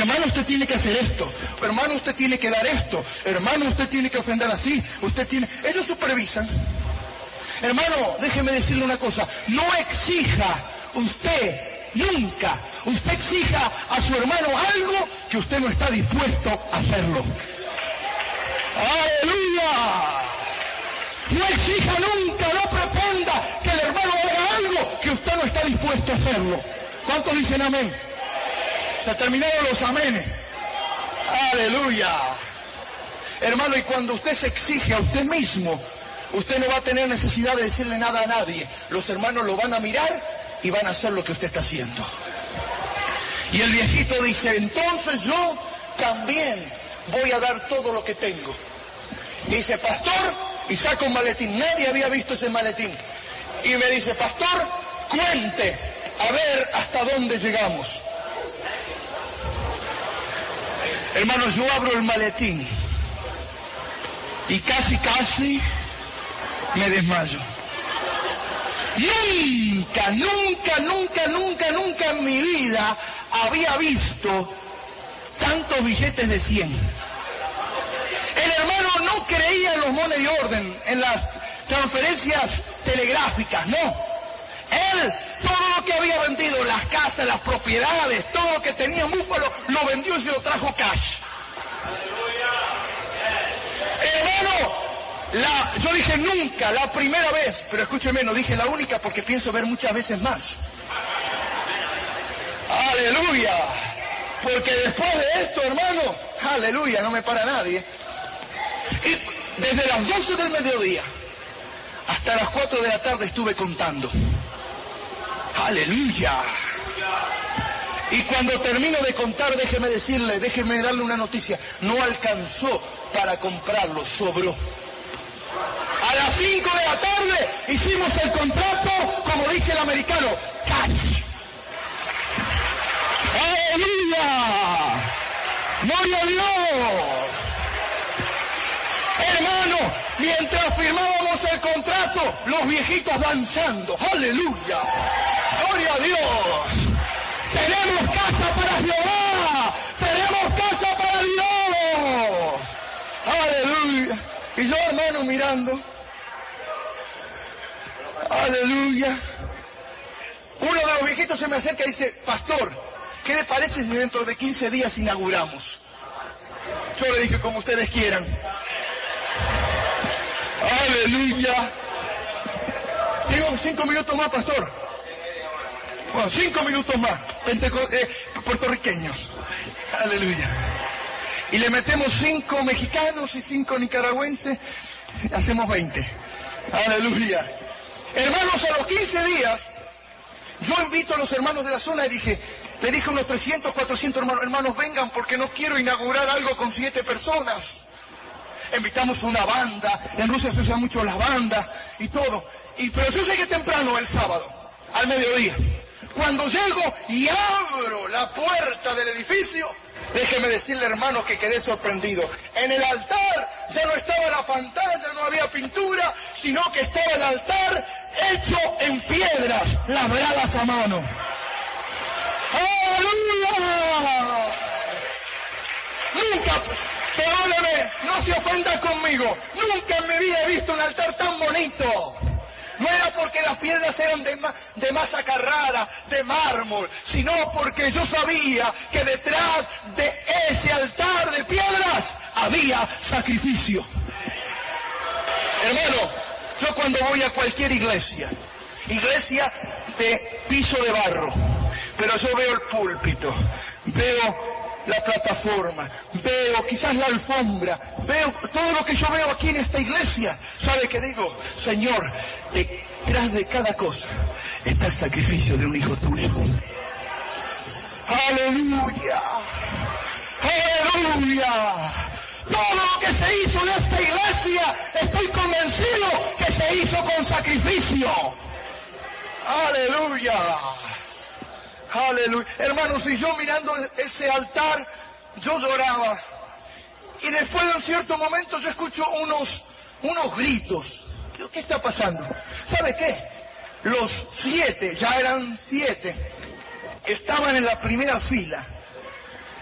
Hermano, usted tiene que hacer esto. Hermano, usted tiene que dar esto. Hermano, usted tiene que ofrendar así. Ellos supervisan. Hermano, déjeme decirle una cosa. No exija usted nunca. Usted exija a su hermano algo que usted no está dispuesto a hacerlo. ¡Aleluya! No exija nunca, no pretenda que el hermano haga algo que usted no está dispuesto a hacerlo. ¿Cuántos dicen amén? Se terminaron los amenes. ¡Aleluya! Hermano, y cuando usted se exige a usted mismo, usted no va a tener necesidad de decirle nada a nadie. Los hermanos lo van a mirar y van a hacer lo que usted está haciendo. Y el viejito dice, entonces yo también voy a dar todo lo que tengo. Y dice, pastor, y saca un maletín. Nadie había visto ese maletín. Y me dice, pastor, cuente, a ver hasta dónde llegamos. Hermano, yo abro el maletín y casi me desmayo. Nunca en mi vida había visto tantos billetes de 100. El hermano no creía en los money order, en las transferencias telegráficas, no. Él, todo lo que había vendido, las casas, las propiedades, todo lo que tenía en Búfalo, lo vendió y se lo trajo cash. Hermano, yo dije nunca, la primera vez, pero escúcheme, no dije la única porque pienso ver muchas veces más. Aleluya. Porque después de esto, hermano, aleluya, no me para nadie. Y desde las 12 del mediodía hasta las 4 de la tarde estuve contando. Aleluya. Y cuando termino de contar, déjeme darle una noticia. No alcanzó para comprarlo, sobró. A las 5 de la tarde hicimos el contrato, como dice el americano, cash. ¡Aleluya! ¡Gloria a Dios! Hermano, mientras firmábamos el contrato, los viejitos danzando. ¡Aleluya! ¡Gloria a Dios! ¡Tenemos casa para Jehová! ¡Tenemos casa para Dios! ¡Aleluya! Y yo, hermano, mirando. ¡Aleluya! Uno de los viejitos se me acerca y dice, pastor, ¿qué le parece si dentro de 15 días inauguramos? Yo le dije, como ustedes quieran. ¡Aleluya! Tengo 5 minutos más, pastor. Bueno, 5 minutos más. Puertorriqueños. Aleluya. Y le metemos 5 mexicanos y 5 nicaragüenses. Hacemos 20. Aleluya. Hermanos, a los 15 días, yo invito a los hermanos de la zona y le dije a unos 300, 400 hermanos, vengan porque no quiero inaugurar algo con 7 personas. Invitamos una banda, en Rusia se usan mucho las bandas y todo. Pero yo llegué temprano el sábado, al mediodía. Cuando llego y abro la puerta del edificio, déjeme decirle, hermano, que quedé sorprendido. En el altar ya no estaba la pantalla, no había pintura, sino que estaba el altar hecho en piedras labradas a mano. ¡Aleluya! Nunca, perdóneme, no se ofenda conmigo, nunca en mi vida he visto un altar tan bonito. No era porque las piedras eran de masa Carrara, de mármol, sino porque yo sabía que detrás de ese altar de piedras había sacrificio. Hermano, yo cuando voy a cualquier iglesia de piso de barro, pero yo veo el púlpito, veo la plataforma, veo quizás la alfombra, veo todo lo que yo veo aquí en esta iglesia. ¿Sabe qué digo? Señor, detrás de cada cosa está el sacrificio de un hijo tuyo. ¡Aleluya! ¡Aleluya! Todo lo que se hizo en esta iglesia, estoy convencido que se hizo con sacrificio. ¡Aleluya! Aleluya. Hermanos, y yo mirando ese altar, yo lloraba. Y después de un cierto momento yo escucho unos gritos. Digo, ¿qué está pasando? ¿Sabe qué? Los 7, ya eran 7, estaban en la primera fila.